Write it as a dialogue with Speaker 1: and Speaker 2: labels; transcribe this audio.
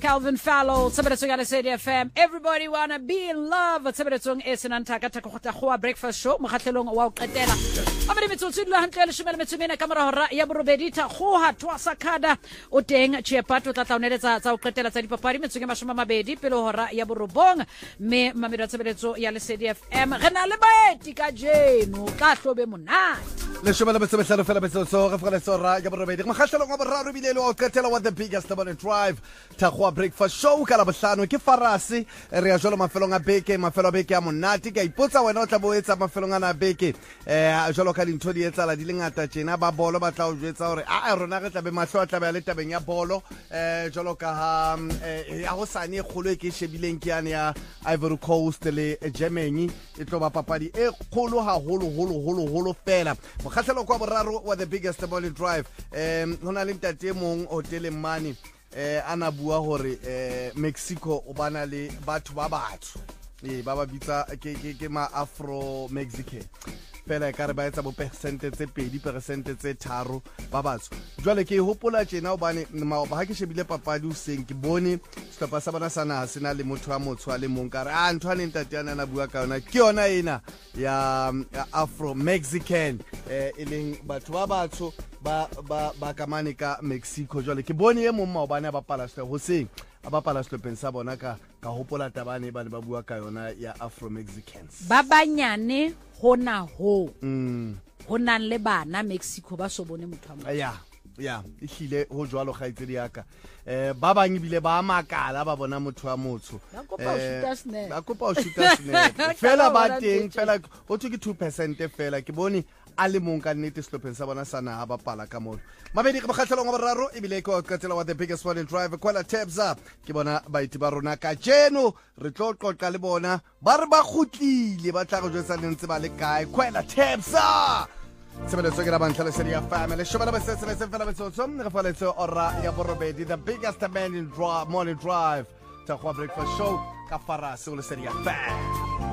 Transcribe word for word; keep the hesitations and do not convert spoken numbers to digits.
Speaker 1: Calvin Fallow, Tsebeletsong ya Lesedi F M. Everybody wanna be in love. Tsebeletsong e senantaka ta go ta breakfast show mo khatlhelong wa o qetela. A mere metsotso dilo hantle le shumela metsomena ka mora hora ya borobedi tha go ha twa sakada o teng Chepato tla tlaoneletsa tsa o qetela tsa dipapadi metsong e mashoma mabedi pele hora ya borobong me mamelo Tsebeletsong ya Lesedi F M. Re na le baeti ka jeno ka hlobe monate.
Speaker 2: Le shumela metsomela fela metsotso re fela tsora ya borobedi mo khatlhelong wa boraro bilelo o qetela wa the biggest morning drive ta go breakfast show ka la bohlano ke farase re ya jolo mafelong a beke mafelo a beke a monate ka ipotsa wena o tla bo etsa mafelong ana beke eh jolo ka dintho di etsa la di lengata tjena ba bolo ba tla o jwetsa hore a rona re tla be mahlo a tla be le tabeng ya bolo eh jolo ka ha ya go sane kholo e ke shebileng ke yana ya Ivory Coast le Germany e tlo ba papadi e kholo ha holo holo holo holo fela mo khatlelo kwa boraro wa the biggest morning drive eh hona le ntate mong hotel mane eh ana bua hore eh Mexico o bana le batho ba batho eh ba ba bitsa ke ke ke ma Afro Mexican fela ka re ba etsa bo percent tse pedi percent tse tharo ba batho jwale ke hopola tjena o bane ba ha ke shebile papadi o seng ke bone sehlopha sa bona sana sena le motho wa motsho a le mong ka re a ntho a neng tate ana na bua ka yona ke yona ena ya Afro Mexican eh e leng batho ba batho ba ba ba kamane ka Mexico jwale ke bone e mong ma o bana ba pala se ho seng a ba pala se pensa bona ka ka hopola tabane ba ba bua ka yona ya Afro Mexicans
Speaker 1: ba banyane hona ho
Speaker 2: mm
Speaker 1: hona le bana Mexico ba so bone motho a
Speaker 2: ya ya e hlile ho jwalo ga itse diaka eh ba bang bile ba makala ba bona motho wa motsho
Speaker 1: ba kopa o shoota snap
Speaker 2: ba kopa o shoota snap fela ba teng fela ho tswe ke two percent fela ke bone a le mong ka nnete sehlopheng sa bona sana ha ba pala ka mono mabedi ka bokgatlhelong wa boraro e bile ko qetela wa the biggest morning drive kwela tabs up ke bona baiti ba rona ka jeno re tlo qoqa le bona ba re ba khutlile ba tla go jwetsa lentse ba le kae kwela tabs up Tsebeletsong ke la bantlha Lesedi ya family shobela ba setse le fela metsotso re faletse ora ya borobedi the biggest morning drive morning drive ta go breakfast show ka farase o Lesedi ya family